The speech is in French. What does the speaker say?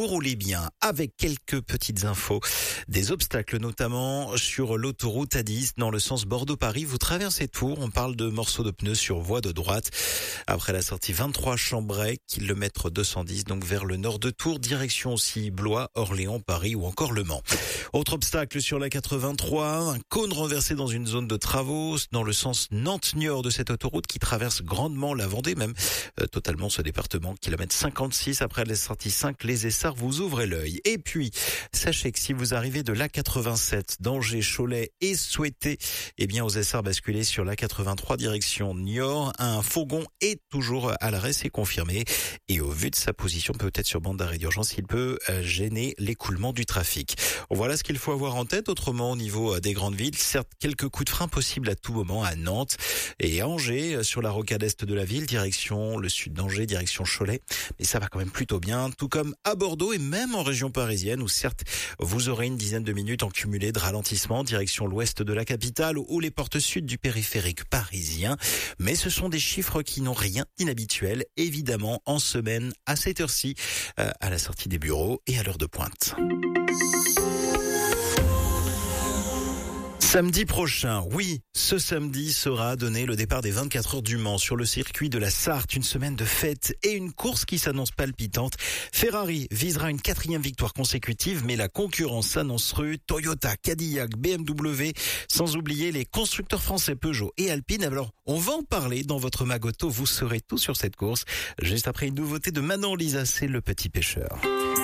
vous roulez bien, avec quelques petites infos, des obstacles notamment sur l'autoroute A10 dans le sens Bordeaux-Paris. Vous traversez Tours, on parle de morceaux de pneus sur voie de droite. Après la sortie 23 Chambray, kilomètre 210, donc vers le nord de Tours, direction aussi Blois, Orléans, Paris ou encore Le Mans. Autre obstacle sur la 83, un cône renversé dans une zone de travaux dans le sens Nantes-Niort de cette autoroute qui traverse grandement la Vendée, même totalement ce département. Kilomètre 56 après la sortie 5, les Essarts, vous ouvrez l'œil. Et puis, sachez que si vous arrivez de l'A87, d'Angers, Cholet et Souhaité, eh bien aux Essarts basculez sur l'A83 direction Niort. Un fourgon est toujours à l'arrêt, c'est confirmé. Et au vu de sa position, peut-être sur bande d'arrêt d'urgence, il peut gêner l'écoulement du trafic. Voilà ce qu'il faut avoir en tête. Autrement, au niveau des grandes villes, certes, quelques coups de frein possibles à tout moment à Nantes et à Angers, sur la rocade est de la ville, direction le sud d'Angers, direction Cholet. Mais ça va quand même plutôt bien, tout comme à Bordeaux et même en région parisienne, où certes, vous aurez une dizaine de minutes en cumulé de ralentissement, direction l'ouest de la capitale ou les portes sud du périphérique parisien. Mais ce sont des chiffres qui n'ont rien d'inhabituel, évidemment, en semaine, à cette heure-ci, à la sortie des bureaux et à l'heure de pointe. Samedi prochain, oui, ce samedi sera donné le départ des 24 heures du Mans sur le circuit de la Sarthe. Une semaine de fête et une course qui s'annonce palpitante. Ferrari visera une 4e victoire consécutive, mais la concurrence s'annonce rude. Toyota, Cadillac, BMW, sans oublier les constructeurs français Peugeot et Alpine. Alors, on va en parler dans votre Magoto. Vous saurez tout sur cette course. Juste après une nouveauté de Manon Lisa, c'est Le Petit Pêcheur.